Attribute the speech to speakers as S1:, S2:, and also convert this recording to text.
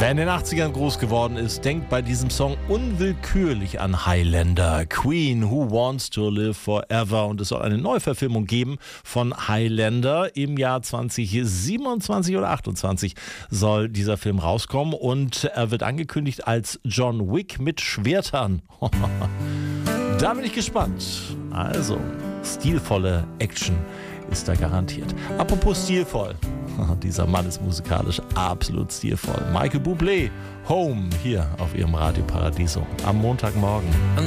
S1: Wer in den 80ern groß geworden ist, denkt bei diesem Song unwillkürlich an Highlander. Queen, Who Wants to Live Forever. Und es soll eine Neuverfilmung geben von Highlander. Im Jahr 2027 oder 28 soll dieser Film rauskommen. Und er wird angekündigt als John Wick mit Schwertern. Da bin ich gespannt. Also, stilvolle Action ist da garantiert. Apropos stilvoll. Dieser Mann ist musikalisch absolut stilvoll. Michael Bublé, Home, hier auf ihrem Radio Paradiso am Montagmorgen.